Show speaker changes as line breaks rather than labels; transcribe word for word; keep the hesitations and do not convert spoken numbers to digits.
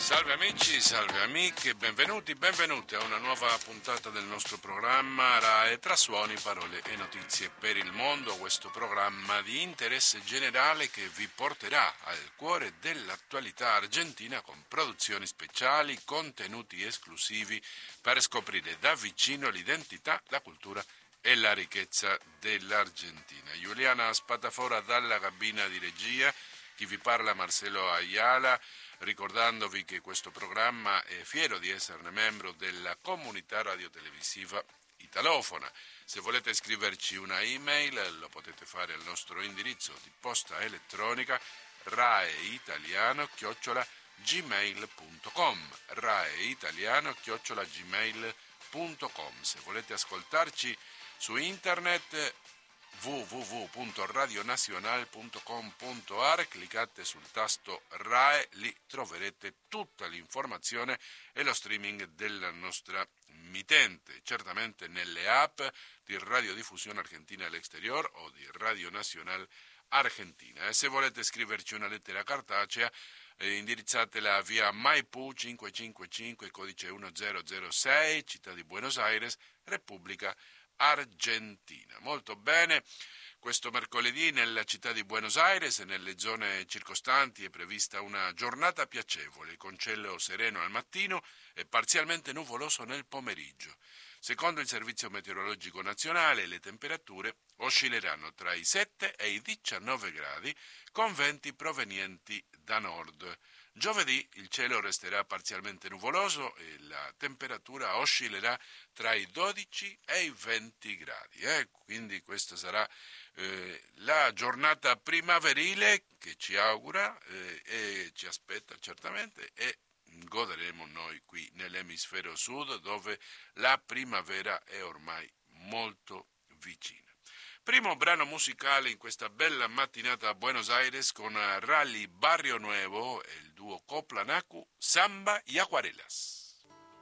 Salve amici, salve amiche, benvenuti, benvenuti a una nuova puntata del nostro programma RAE tra suoni, parole e notizie per il mondo, questo programma di interesse generale che vi porterà al cuore dell'attualità argentina con produzioni speciali, contenuti esclusivi per scoprire da vicino l'identità, la cultura e la ricchezza dell'Argentina. Giuliana Spatafora dalla cabina di regia, chi vi parla Marcelo Ayala, ricordandovi che questo programma è fiero di esserne membro della comunità radiotelevisiva italofona. Se volete scriverci una email lo potete fare al nostro indirizzo di posta elettronica raeitaliano chiocciola gmail punto com raeitaliano chiocciola gmail punto com. Se volete ascoltarci su internet w w w punto radionacional punto com punto a r, cliccate sul tasto RAE, lì troverete tutta l'informazione e lo streaming della nostra mittente, certamente nelle app di Radiodiffusione Argentina all'Exterior o di Radio Nacional Argentina. E se volete scriverci una lettera cartacea, eh, indirizzatela via Maipú cinquecentocinquantacinque, codice uno zero zero sei, Città di Buenos Aires, Repubblica Argentina. Molto bene, questo mercoledì nella città di Buenos Aires e nelle zone circostanti è prevista una giornata piacevole, con cielo sereno al mattino e parzialmente nuvoloso nel pomeriggio. Secondo il Servizio Meteorologico Nazionale, le temperature oscilleranno tra i sette e i diciannove gradi, con venti provenienti da nord. Giovedì il cielo resterà parzialmente nuvoloso e la temperatura oscillerà tra i dodici e i venti gradi. Eh? Quindi questa sarà eh, la giornata primaverile che ci augura eh, e ci aspetta certamente, e goderemo noi qui nell'emisfero sud, dove la primavera è ormai molto vicina. Primo brano musicale in questa bella mattinata a Buenos Aires con Rally Barrio Nuevo e il duo Coplanacu, Samba y Acuarelas.